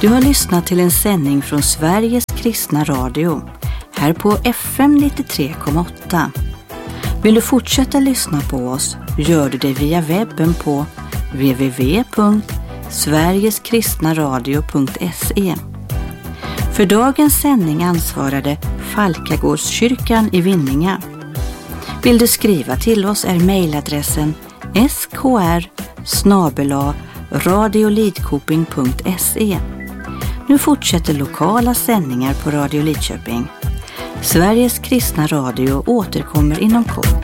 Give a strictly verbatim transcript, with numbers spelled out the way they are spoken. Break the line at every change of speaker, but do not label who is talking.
Du har lyssnat till en sändning från Sveriges kristna radio, här på F M nittiotre komma åtta. Vill du fortsätta lyssna på oss, gör du det via webben på w w w punkt sverigeskristnaradio punkt se. För dagens sändning ansvarade Falkagårdskyrkan i Vinninga. Vill du skriva till oss är mejladressen s k r snabel-a radiolidköping punkt se. Nu fortsätter lokala sändningar på Radio Lidköping. Sveriges kristna radio återkommer inom kort.